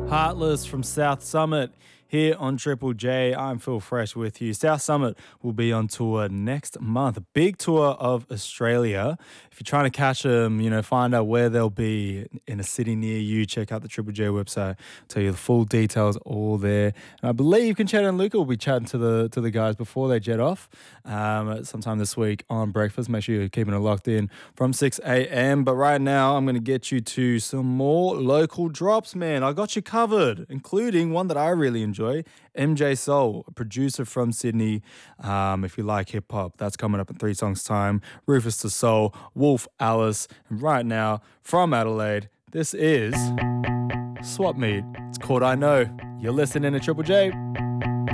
Heartless from South Summit here on Triple J. I'm Phil Fresh with you. South Summit will be on tour next month, a big tour of Australia. If you're trying to catch them, find out where they'll be in a city near you, check out the Triple J website. I'll tell you the full details all there. And I believe Conchetta and Luca will be chatting to the guys before they jet off sometime this week on Breakfast. Make sure you're keeping it locked in from 6 a.m. But right now, I'm going to get you to some more local drops, man. I got you covered, including one that I really enjoy. MJ Soul, a producer from Sydney. If you like hip hop, that's coming up in 3 songs' time. Rufus to Soul, Wolf Alice, and right now from Adelaide, this is Swap Meet. It's called I Know. You're listening to Triple J.